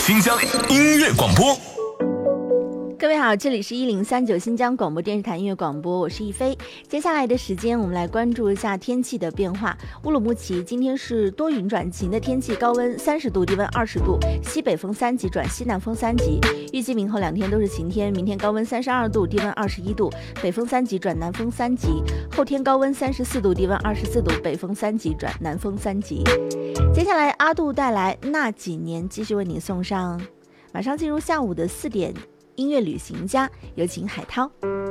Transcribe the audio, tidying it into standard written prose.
新疆音乐广播。 各位好，这里是1039新疆广播电视台音乐广播，我是一飞。接下来的时间，我们来关注一下天气的变化。乌鲁木齐今天是多云转晴的天气，高温30度，低温20度，西北风3级转西南风3级。预计明后2天都是晴天，明天高温32度，低温21度，北风3级转南风3级。后天高温34度，低温24度，北风3级转南风3级。接下来阿杜带来那几年，继续为你送上。马上进入下午的4点。音乐旅行家，有请海涛。